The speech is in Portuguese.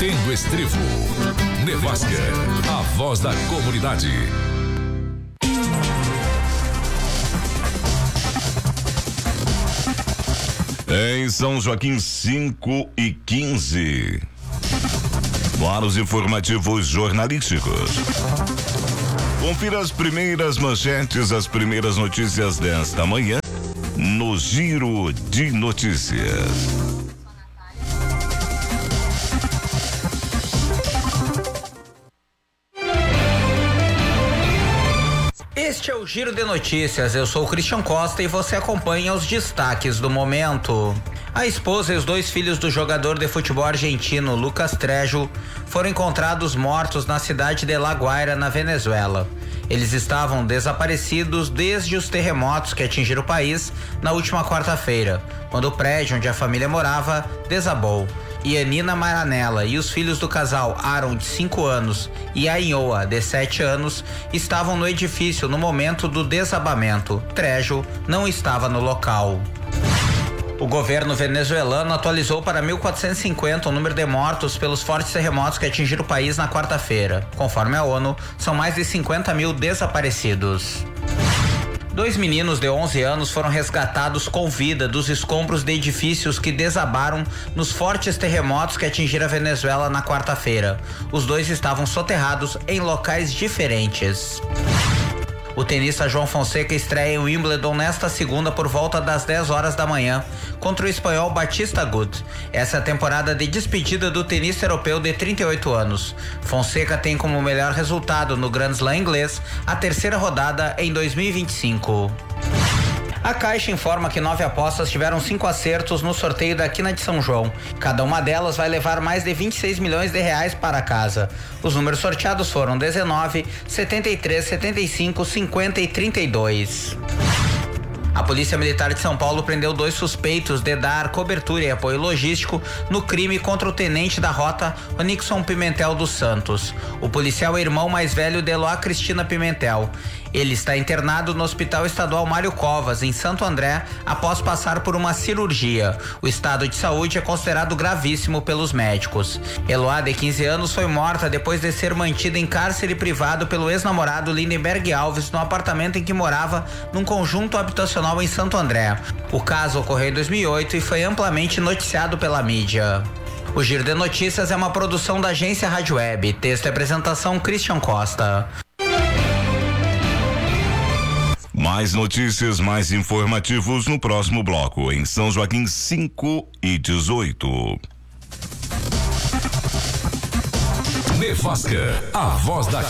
Batendo Estribo. Nevasca, a voz da comunidade. Em São Joaquim, 5h15. Os informativos jornalísticos. Confira as primeiras manchetes, as primeiras notícias desta manhã no Giro de Notícias. Este é o Giro de Notícias, eu sou o Christian Costa e você acompanha os destaques do momento. A esposa e os 2 filhos do jogador de futebol argentino Lucas Trejo foram encontrados mortos na cidade de La Guaira, na Venezuela. Eles estavam desaparecidos desde os terremotos que atingiram o país na última quarta-feira, quando o prédio onde a família morava desabou. Yanina Maranella e os filhos do casal Aaron, de 5 anos, e Ainhoa, de 7 anos, estavam no edifício no momento do desabamento. Trejo não estava no local. O governo venezuelano atualizou para 1.450 o número de mortos pelos fortes terremotos que atingiram o país na quarta-feira. Conforme a ONU, são mais de 50 mil desaparecidos. 2 meninos de 11 anos foram resgatados com vida dos escombros de edifícios que desabaram nos fortes terremotos que atingiram a Venezuela na quarta-feira. Os 2 estavam soterrados em locais diferentes. O tenista João Fonseca estreia em Wimbledon nesta segunda por volta das 10 horas da manhã contra o espanhol Bautista Agut. Essa é a temporada de despedida do tenista europeu de 38 anos. Fonseca tem como melhor resultado no Grand Slam inglês a 3ª rodada em 2025. A Caixa informa que 9 apostas tiveram 5 acertos no sorteio da Quina de São João. Cada uma delas vai levar mais de 26 milhões de reais para casa. Os números sorteados foram 19, 73, 75, 50 e 32. A Polícia Militar de São Paulo prendeu 2 suspeitos de dar cobertura e apoio logístico no crime contra o tenente da rota, Nixon Pimentel dos Santos. O policial é irmão mais velho de Eloá Cristina Pimentel. Ele está internado no Hospital Estadual Mário Covas, em Santo André, após passar por uma cirurgia. O estado de saúde é considerado gravíssimo pelos médicos. Eloá, de 15 anos, foi morta depois de ser mantida em cárcere privado pelo ex-namorado Lindenberg Alves no apartamento em que morava num conjunto habitacional em Santo André. O caso ocorreu em 2008 e foi amplamente noticiado pela mídia. O Giro de Notícias é uma produção da agência Rádio Web. Texto e apresentação Christian Costa. Mais notícias, mais informativos no próximo bloco, em São Joaquim, 5h18. Nevasca, a voz da